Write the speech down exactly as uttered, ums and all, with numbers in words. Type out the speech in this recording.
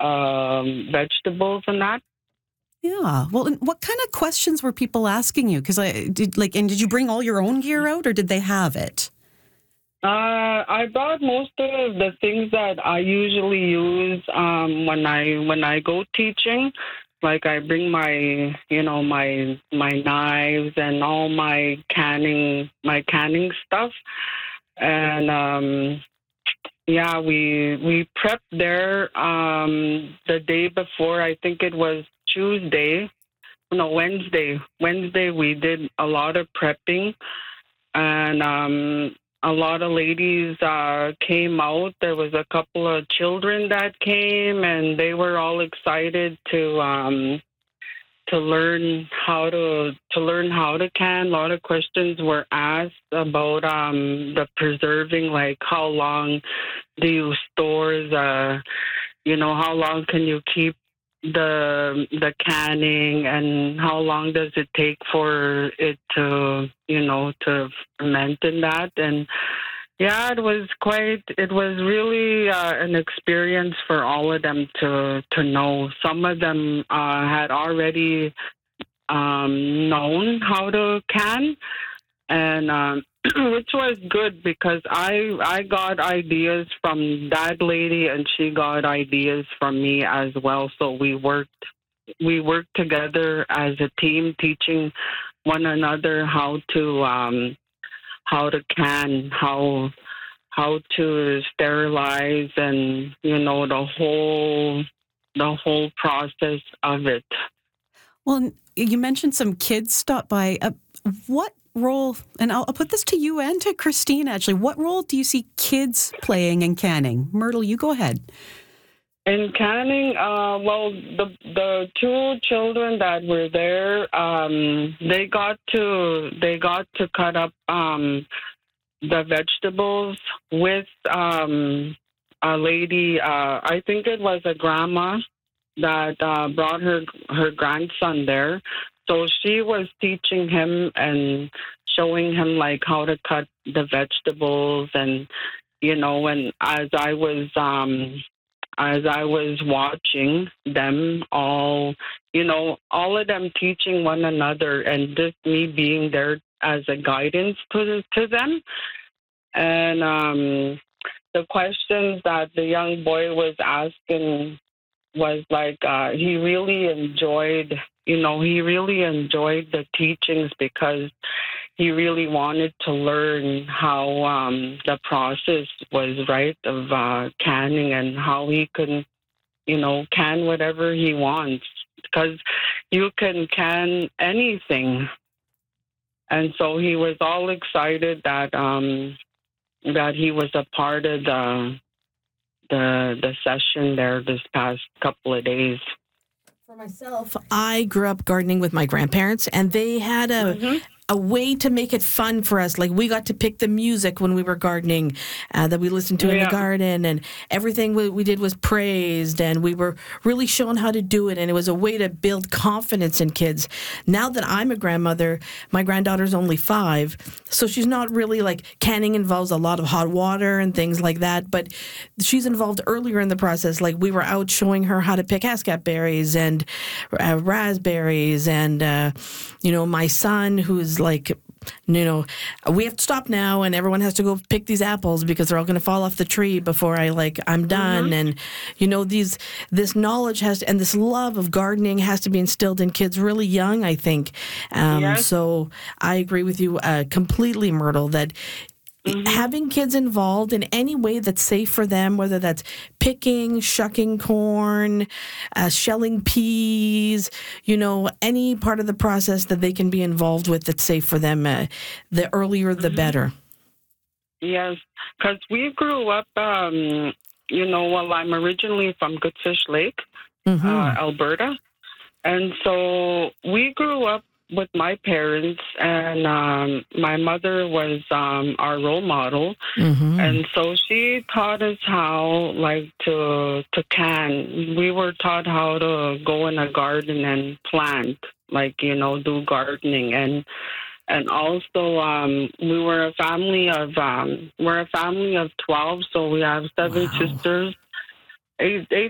um, vegetables and that. Yeah. Well, and what kind of questions were people asking you? Because I did like, and did you bring all your own gear out, or did they have it? Uh, I brought most of the things that I usually use um, when I when I go teaching. Like I bring my you know my my knives and all my canning my canning stuff, and um, yeah, we we prepped there um, the day before. I think it was Tuesday. No, Wednesday. Wednesday we did a lot of prepping, and um, a lot of ladies uh, came out. There was a couple of children that came, and they were all excited to um, to learn how to to learn how to can. A lot of questions were asked about um, the preserving, like how long do you store the, you know, how long can you keep the the canning, and how long does it take for it to, you know, to ferment in that. And yeah, it was quite, it was really uh, an experience for all of them to to know. Some of them uh, had already um, known how to can, and um, which was good because I I got ideas from that lady, and she got ideas from me as well. So we worked we worked together as a team, teaching one another how to um, how to can, how how to sterilize, and you know the whole the whole process of it. Well, you mentioned some kids stopped by. Uh, what role, and I'll, I'll put this to you and to Christine, actually, what role do you see kids playing in canning? Myrtle, you go ahead. In canning, uh, well, the the two children that were there, um, they got to they got to cut up um, the vegetables with um, a lady. Uh, I think it was a grandma that uh, brought her her grandson there. So she was teaching him and showing him like how to cut the vegetables, and you know, and as I was um, as I was watching them all, you know, all of them teaching one another, and just me being there as a guidance to to them, and um, the questions that the young boy was asking was like uh, he really enjoyed, you know, he really enjoyed the teachings because he really wanted to learn how um, the process was, right, of uh, canning, and how he can, you know, can whatever he wants, because you can can anything. And so he was all excited that um, that he was a part of the the the session there this past couple of days. For myself, I grew up gardening with my grandparents, and they had a Mm-hmm. a way to make it fun for us. Like we got to pick the music when we were gardening uh, that we listened to in Yeah. the garden, and everything we, we did was praised, and we were really shown how to do it. And it was a way to build confidence in kids. Now that I'm a grandmother, my granddaughter's only five, so she's not really like canning involves a lot of hot water and things like that. But she's involved earlier in the process. Like we were out showing her how to pick Ascap berries and uh, raspberries, and uh, you know, my son who's like, you know, we have to stop now, and everyone has to go pick these apples because they're all going to fall off the tree before I like I'm done. Mm-hmm. And you know, these this knowledge has to, and this love of gardening has to be instilled in kids really young, I think. Um, Yes. So I agree with you uh, completely, Myrtle, that Mm-hmm. having kids involved in any way that's safe for them, whether that's picking, shucking corn, uh, shelling peas, you know, any part of the process that they can be involved with that's safe for them, uh, the earlier the Mm-hmm. better. Yes, because we grew up, um, you know, well, I'm originally from Goodfish Lake, Mm-hmm. uh, Alberta. And so we grew up with my parents, and um, my mother was um, our role model. Mm-hmm. And so she taught us how, like, to to can. We were taught how to go in a garden and plant, like, you know, do gardening. And and also, um, we were a family of um, we're a family of twelve, so we have seven Wow. sisters, eight eight